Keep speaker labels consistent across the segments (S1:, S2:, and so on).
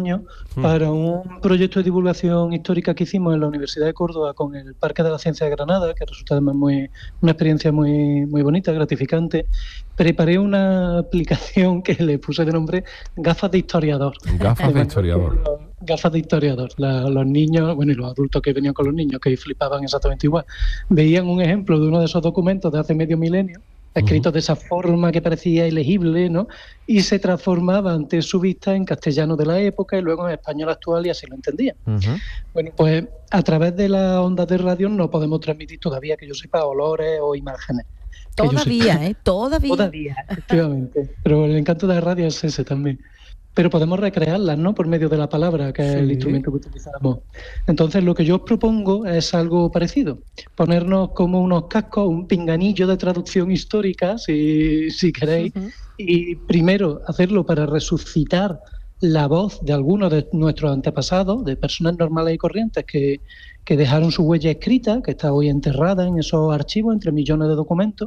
S1: años para un proyecto de divulgación histórica que hicimos en la Universidad de Córdoba con el Parque de la Ciencia de Granada, que resulta además una experiencia muy, muy bonita, gratificante. Preparé una aplicación que le puse de nombre Gafas de Historiador.
S2: Gafas de historiador.
S1: Gafas de historiador. Los niños, bueno, y los adultos que venían con los niños, que flipaban exactamente igual, veían un ejemplo de uno de esos documentos de hace medio milenio, escritos de esa forma que parecía ilegible, ¿no? Y se transformaba ante su vista en castellano de la época y luego en español actual, y así lo entendían. Bueno, pues a través de las ondas de radio no podemos transmitir todavía, que yo sepa, olores o imágenes.
S3: Todavía,
S1: Todavía, efectivamente. Pero el encanto de la radio es ese también. Pero podemos recrearlas, ¿no? Por medio de la palabra, que es el instrumento que utilizamos. Entonces, lo que yo os propongo es algo parecido. Ponernos como unos cascos, un pinganillo de traducción histórica, si queréis, y primero hacerlo para resucitar la voz de algunos de nuestros antepasados, de personas normales y corrientes que dejaron su huella escrita, que está hoy enterrada en esos archivos entre millones de documentos,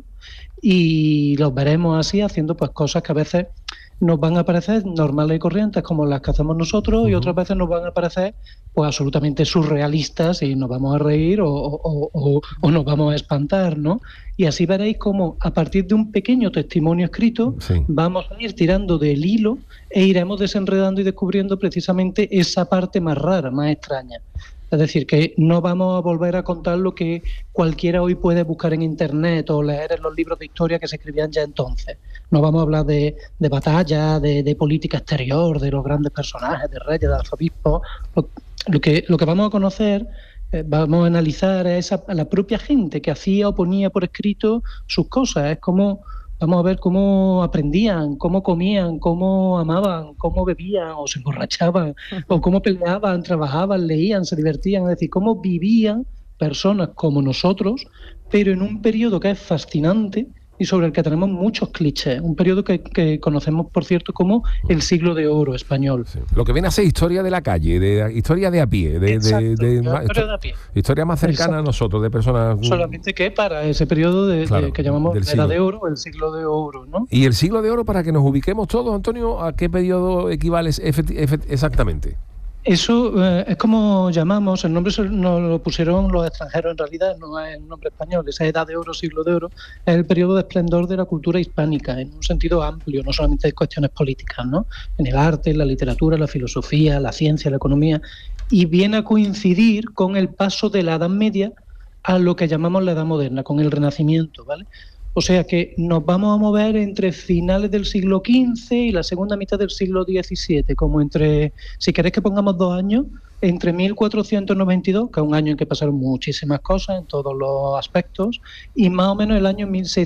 S1: y los veremos así haciendo pues cosas que a veces nos van a parecer normales y corrientes como las que hacemos nosotros, y otras veces nos van a parecer pues absolutamente surrealistas y nos vamos a reír o nos vamos a espantar, ¿no? Y así veréis cómo a partir de un pequeño testimonio escrito vamos a ir tirando del hilo e iremos desenredando y descubriendo precisamente esa parte más rara, más extraña. Es decir, que no vamos a volver a contar lo que cualquiera hoy puede buscar en Internet o leer en los libros de historia que se escribían ya entonces. No vamos a hablar de batalla, de política exterior, de los grandes personajes, de reyes, de arzobispos. Lo que vamos a conocer, vamos a analizar a la propia gente que hacía o ponía por escrito sus cosas. Es como... Vamos a ver cómo aprendían, cómo comían, cómo amaban, cómo bebían o se emborrachaban, o cómo peleaban, trabajaban, leían, se divertían. Es decir, cómo vivían personas como nosotros, pero en un periodo que es fascinante y sobre el que tenemos muchos clichés. Un periodo que conocemos, por cierto, como el siglo de oro español.
S2: Sí. Lo que viene a ser historia de la calle, historia de a pie.
S1: Historia de a pie.
S2: Historia más cercana a nosotros, de personas...
S1: Solamente que para ese periodo que llamamos la Edad de Oro, el siglo de oro, ¿no?
S2: Y el siglo de oro, para que nos ubiquemos todos, Antonio, ¿a qué periodo equivale exactamente?
S1: Eso es como llamamos, el nombre nos lo pusieron los extranjeros en realidad, no es un nombre español, esa Edad de Oro, siglo de oro, es el periodo de esplendor de la cultura hispánica, en un sentido amplio, no solamente de cuestiones políticas, ¿no? En el arte, en la literatura, la filosofía, la ciencia, la economía, y viene a coincidir con el paso de la Edad Media a lo que llamamos la Edad Moderna, con el Renacimiento, ¿vale? O sea que nos vamos a mover entre finales del siglo XV y la segunda mitad del siglo XVII, como entre, si queréis que pongamos 2 años, entre 1492, que es un año en que pasaron muchísimas cosas en todos los aspectos, y más o menos el año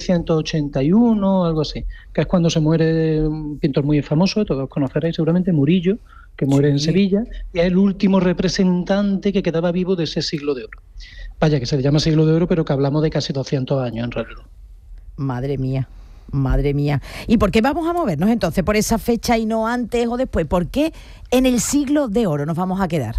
S1: 1681, algo así, que es cuando se muere un pintor muy famoso, todos conoceréis seguramente, Murillo, que muere en Sevilla, y es el último representante que quedaba vivo de ese siglo de oro. Vaya, que se le llama siglo de oro, pero que hablamos de casi 200 años en realidad.
S3: Madre mía. ¿Y por qué vamos a movernos entonces por esa fecha y no antes o después? ¿Por qué en el siglo de oro nos vamos a quedar?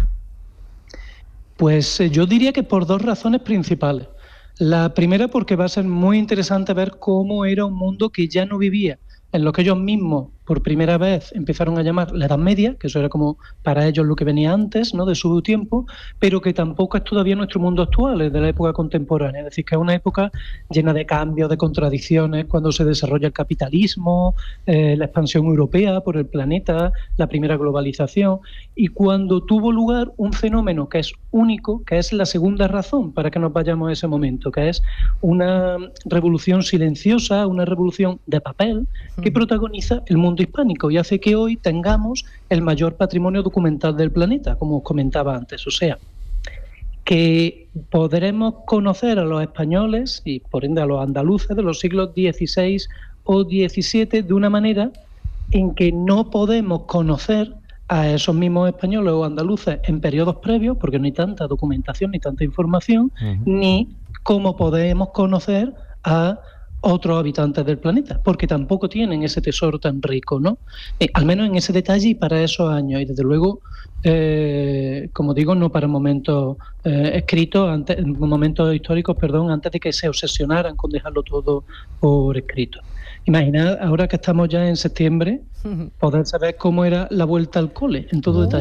S1: Pues yo diría que por 2 razones principales. La primera, porque va a ser muy interesante ver cómo era un mundo que ya no vivía en lo que ellos mismos por primera vez empezaron a llamar la Edad Media, que eso era como para ellos lo que venía antes, ¿no?, de su tiempo, pero que tampoco es todavía nuestro mundo actual, es de la época contemporánea. Es decir, que es una época llena de cambios, de contradicciones, cuando se desarrolla el capitalismo, la expansión europea por el planeta, la primera globalización, y cuando tuvo lugar un fenómeno que es único, que es la segunda razón para que nos vayamos a ese momento, que es una revolución silenciosa, una revolución de papel que protagoniza el mundo hispánico y hace que hoy tengamos el mayor patrimonio documental del planeta, como os comentaba antes. O sea, que podremos conocer a los españoles y por ende a los andaluces de los siglos XVI o XVII de una manera en que no podemos conocer a esos mismos españoles o andaluces en periodos previos, porque no hay tanta documentación ni tanta información, ni cómo podemos conocer a otros habitantes del planeta, porque tampoco tienen ese tesoro tan rico, ¿no? Al menos en ese detalle y para esos años, y desde luego, como digo, no para momentos momentos históricos, antes de que se obsesionaran con dejarlo todo por escrito. Imaginad, ahora que estamos ya en septiembre, poder saber cómo era la vuelta al cole, en todo detalle.